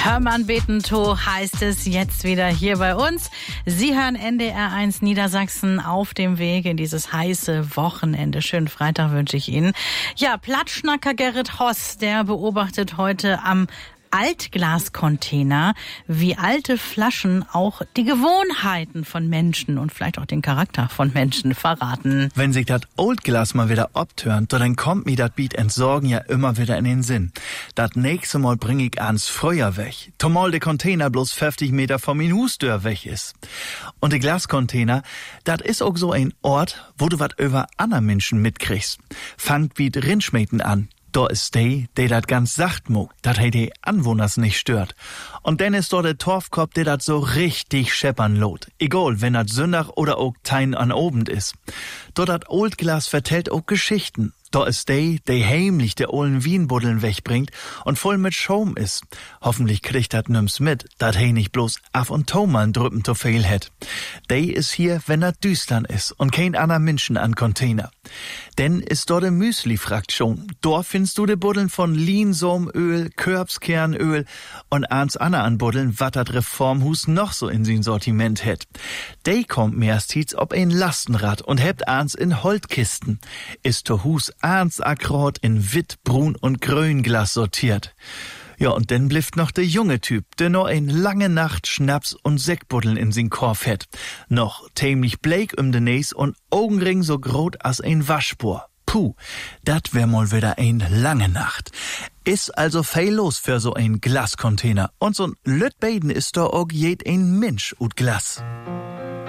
Hörmann Betentow heißt es jetzt wieder hier bei uns. Sie hören NDR1 Niedersachsen auf dem Weg in dieses heiße Wochenende. Schönen Freitag wünsche ich Ihnen. Ja, Plattschnacker Gerrit Hoss, der beobachtet heute am Altglascontainer, wie alte Flaschen auch die Gewohnheiten von Menschen und vielleicht auch den Charakter von Menschen verraten. Wenn sich das Oldglas mal wieder abtönt, dann kommt mir das Biet Entsorgen ja immer wieder in den Sinn. Das nächste Mal bring ich ans Freuer weg, zumal der Container bloß 50 Meter vom Hustür weg ist. Und der Glascontainer, das ist auch so ein Ort, wo du wat über andere Menschen mitkriegst. Fangt wie Rinschmeten an. Da ist der dat ganz sacht muck, dat die Anwohners nicht stört. Und dann ist da der Torfkopf, der dat so richtig scheppern lot. Egal, wenn dat Sündach oder auch Tein an Obend ist. Da dat Oldglas vertellt auch Geschichten. Da ist der heimlich der ollen Wienbuddeln wegbringt und voll mit Schaum ist. Hoffentlich kriegt dat nimm's mit, dat nicht bloß af und to mal drüppen zu viel hätt. Der ist hier, wenn dat düstern ist und kein anderer Menschen an Container. Denn ist dort de Müsli-Fraktion. Dort findest du de Buddeln von Linsomöl, Körbskernöl und ans Anna an Buddeln, wat dat Reformhus noch so in sin Sortiment hätt. Der kommt mehrstens ob ein Lastenrad und hebt ans in Holtkisten. Ist to Hus ans akkurat in Witt, Brun und Grünglas sortiert. Ja, und dann blifft noch der junge Typ, der noch ein lange Nacht Schnaps und Sektbuddeln in sin Korf hätt. Noch tämlich bleik de Näs und Augenring so grot as ein Waschspur. Puh, dat wär mal wieder ein lange Nacht. Ist also viel los für so ein Glascontainer. Und so ein Lütbeiden ist da auch jed ein Mensch ut Glas.